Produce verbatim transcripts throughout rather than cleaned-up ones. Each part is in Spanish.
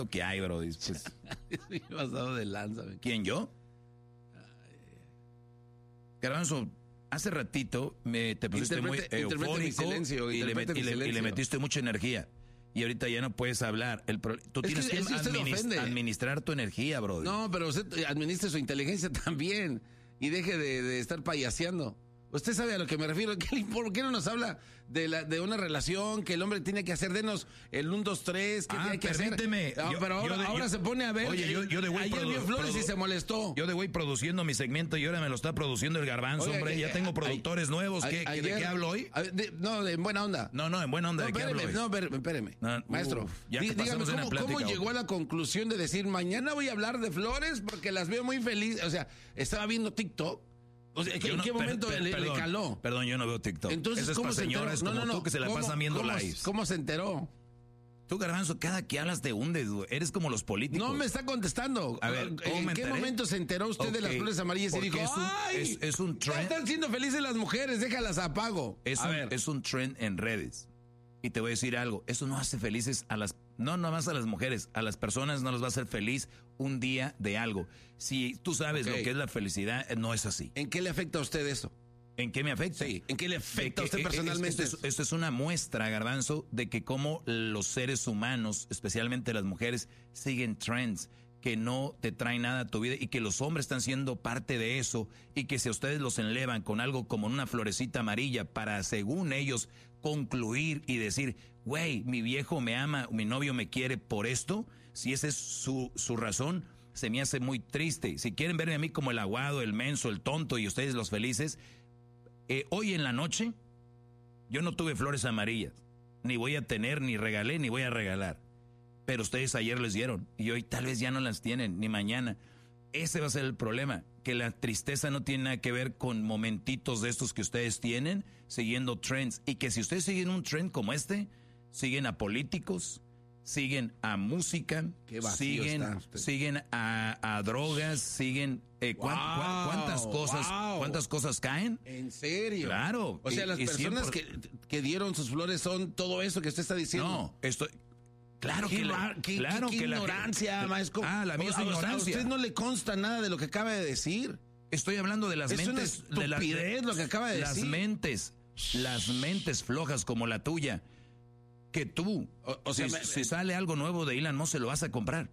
que hay, bro. Pues, Estoy pasado de lanza. Man. ¿Quién, yo? Garbanzo, hace ratito me te pusiste interprete, muy eufórico silencio, y, le met, y, le, y le metiste mucha energía. Y ahorita ya no puedes hablar. El pro, tú es tienes que, que, que es que administ administrar tu energía, bro. No, pero usted administre su inteligencia también. Y deje de, de estar payaseando. Usted sabe a lo que me refiero. ¿Por qué no nos habla de, la, de una relación que el hombre tiene que hacer? Denos el uno, dos, tres. ¿Qué ah, tiene que permíteme. hacer? No, yo, pero ahora, de, ahora yo, se pone a ver. Oye, yo, yo de güey ayer vio Flores y se molestó. Yo de güey produciendo mi segmento y ahora me lo está produciendo el Garbanzo, oye, hombre. Que, ya tengo productores a, nuevos. A, ¿Qué, ayer, ¿De qué hablo hoy? A, de, no, de, en buena onda. No, no, en buena onda. No, ¿De qué hablo hoy? No, espéreme. No, Maestro, uf, ya dí, dígame, ¿cómo, plática, ¿cómo llegó a la conclusión de decir, mañana voy a hablar de Flores porque las veo muy felices? O sea, estaba viendo TikTok. O sea, ¿en no, qué momento per, per, le, perdón, le caló? Perdón, yo no veo TikTok. Entonces, Eso es ¿cómo para se señoras enteró? como no, no, tú que se la ¿cómo, pasan viendo ¿cómo, lives? ¿Cómo se enteró? Tú, Garbanzo, cada que hablas te hundes, güey. Eres como los políticos. No me está contestando. A ver, ¿en qué momento se enteró usted okay. de las flores amarillas y dijo, es un, ¡ay! Es, es un trend. Ya están siendo felices las mujeres, déjalas apago. Es a un, ver. es un trend en redes. Y te voy a decir algo, eso no hace felices a las, no nomás a las mujeres, a las personas no les va a hacer feliz un día de algo. Si tú sabes okay. lo que es la felicidad, no es así. ¿En qué le afecta a usted eso? ¿En qué me afecta? Sí, ¿en qué le afecta a usted personalmente? Esto es, esto es una muestra, Garbanzo, de que como los seres humanos, especialmente las mujeres, siguen trends que no te traen nada a tu vida y que los hombres están siendo parte de eso y que si a ustedes los enlevan con algo como una florecita amarilla para, según ellos, concluir y decir, güey, mi viejo me ama, mi novio me quiere por esto, si esa es su, su razón, se me hace muy triste. Si quieren verme a mí como el aguado, el menso, el tonto y ustedes los felices, eh, hoy en la noche yo no tuve flores amarillas, ni voy a tener, ni regalé, ni voy a regalar. Pero ustedes ayer les dieron y hoy tal vez ya no las tienen, ni mañana. Ese va a ser el problema, que la tristeza no tiene nada que ver con momentitos de estos que ustedes tienen, siguiendo trends. Y que si ustedes siguen un trend como este, siguen a políticos, siguen a música, siguen, siguen a, a drogas, siguen... Eh, wow, ¿cuán, ¿Cuántas cosas wow. cuántas cosas caen? ¿En serio? Claro. O sea, y, las y personas siempre... que, que dieron sus flores son todo eso que usted está diciendo. No, estoy... Claro qué, que la, qué, claro qué, que qué la ignorancia, maestro. Ah, la mía es ignorancia. A usted no le consta nada de lo que acaba de decir. Estoy hablando de las es mentes una de las de lo que acaba de las decir. mentes, las mentes flojas como la tuya, que tú, o, o sea, si, me, si sale algo nuevo de Elon Musk se lo vas a comprar.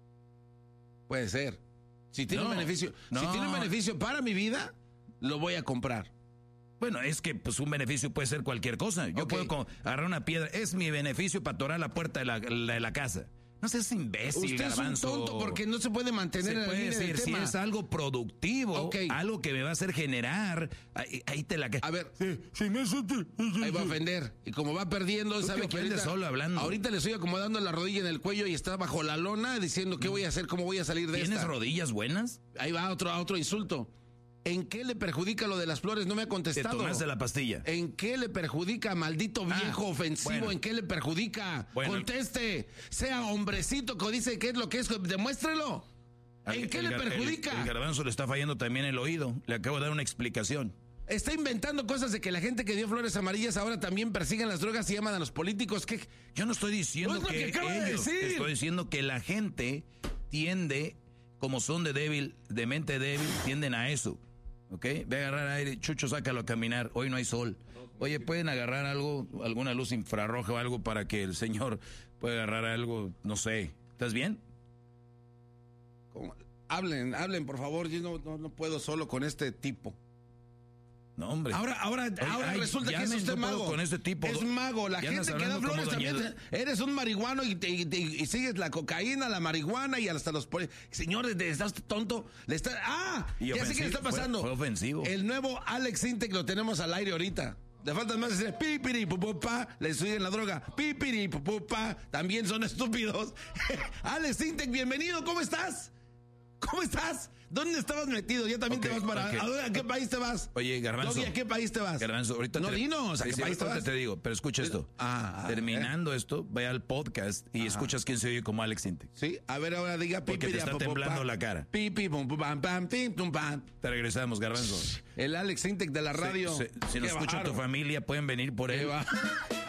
Puede ser. Si tiene no, un beneficio, no. si tiene un beneficio para mi vida, lo voy a comprar. Bueno, es que pues un beneficio puede ser cualquier cosa. Yo okay. puedo agarrar una piedra. Es mi beneficio para atorar la puerta de la, la, de la casa. No seas imbécil, Usted Garbanzo. es un tonto porque no se puede mantener se en la puede línea decir, del si tema. es algo productivo, okay. algo que me va a hacer generar, ahí, ahí te la... A ver, sí, sí, me ahí va a ofender. Y como va perdiendo, Tú sabe te que ahorita, solo hablando. ahorita le estoy acomodando la rodilla en el cuello y está bajo la lona diciendo qué voy a hacer, cómo voy a salir de ¿Tienes esta. ¿Tienes rodillas buenas? Ahí va otro, otro insulto. ¿En qué le perjudica lo de las flores? No me ha contestado. Te tomaste la pastilla. ¿En qué le perjudica, maldito viejo ah, ofensivo? Bueno. ¿En qué le perjudica? Bueno. Conteste. Sea hombrecito que dice qué es lo que es. Demuéstrelo. ¿En el, qué el, le perjudica? El, el Garbanzo le está fallando también el oído. Le acabo de dar una explicación. Está inventando cosas de que la gente que dio flores amarillas ahora también persiguen las drogas y llaman a los políticos. ¿Qué? Yo no estoy diciendo no es que, lo que acaba ellos. De decir. Estoy diciendo que la gente tiende, como son de débil, de mente débil, tienden a eso. ¿Ok? Ve a agarrar aire, Chucho, sácalo a caminar, hoy no hay sol. Oye, ¿pueden agarrar algo, alguna luz infrarroja o algo para que el señor pueda agarrar algo, no sé? ¿Estás bien? ¿Cómo? Hablen, hablen, por favor, yo no, no, no puedo solo con este tipo. No, hombre. Ahora, ahora, Oye, ahora ay, resulta que es usted no mago. Con este tipo. Es mago. La ya gente que da flores también. Doña... Eres un marihuano y, te, y, te, y sigues la cocaína, la marihuana y hasta los... Señores, ¿estás tonto? Le está... ¡Ah! Y ya sé qué le está pasando. Fue, fue ofensivo. El nuevo Alex Intec lo tenemos al aire ahorita. Le faltan más decir pipiri pupupa, le estudian la droga. Pipiri pupupa, también son estúpidos. Alex Intec, bienvenido, ¿cómo estás? ¿Cómo estás? ¿Dónde estabas metido? Ya también okay, te vas para... Okay. ¿A, dónde, ¿A qué país te vas? Oye, Garbanzo. Doggy, ¿a qué país te vas? Garbanzo, ahorita no, te... dinos, ¿a qué sí, país sí, te vas? te digo, pero escucha esto. Ah, Terminando eh. esto, ve al podcast y Ajá. escuchas quién se oye como Alex Intec. Sí, a ver, ahora diga pipi. Porque te está temblando la cara. Pipi, pum, pum, pam, pam, pim, pum, pam. Te regresamos, Garbanzo. El Alex Intec de la radio. Si, si, si nos escucha tu familia, pueden venir por él.